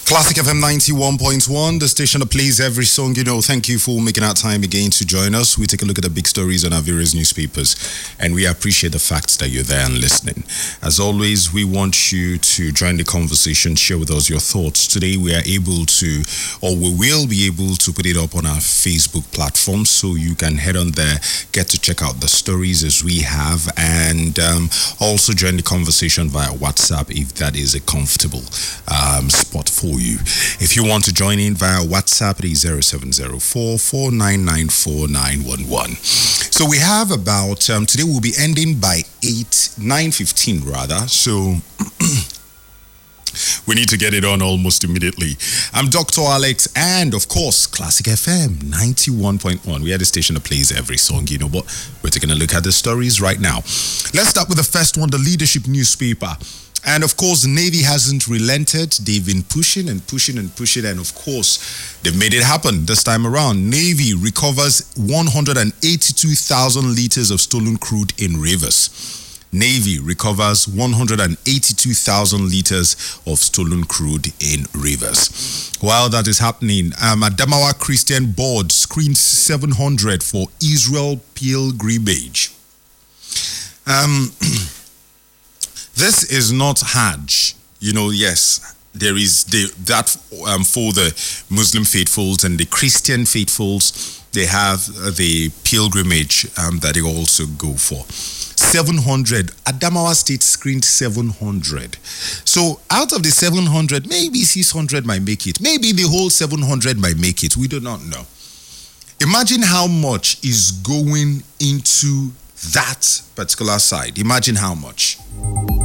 Classic FM 91.1, the station that plays every song. Thank you for making our time again to join us. We take a look at the big stories on our various newspapers, and we appreciate the fact that you're there and listening. As always, we want you to join the conversation, share with us your thoughts. Today, we are able to, or we will be able to put it up on our Facebook platform, so you can head on there, get to check out the stories as we have, and also join the conversation via WhatsApp if that is a comfortable spot for you. If you want to join in via WhatsApp, it is 0704-4994-911. So we have about, today we'll be ending by 9:15 rather, so we need to get it on almost immediately. I'm Dr. Alex, and of course, Classic FM 91.1. We are the station that plays every song, but we're taking a look at the stories right now. Let's start with the first one, the Leadership newspaper. And of course, the Navy hasn't relented. They've been pushing, and of course, they've made it happen this time around. Navy recovers 182,000 liters of stolen crude in rivers. Navy recovers 182,000 liters of stolen crude in rivers. While that is happening, Adamawa Christian Board screened 700 for Israel pilgrimage. This is not Hajj. Yes, there is that for the Muslim faithfuls and the Christian faithfuls. They have the pilgrimage that they also go for. 700. Adamawa State screened 700. So out of the 700, maybe 600 might make it. Maybe the whole 700 might make it. We do not know. Imagine how much is going into that particular side. Imagine how much.